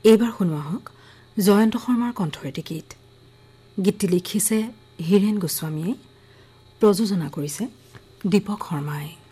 এইবাৰ শুনোৱা হওক জয়ন্ত শৰ্মাৰ কণ্ঠৰ এটি গীত। গীতটি লিখিছে হীৰেণ গোস্বামীয়ে, প্ৰযোজনা কৰিছে দীপক শৰ্মাই।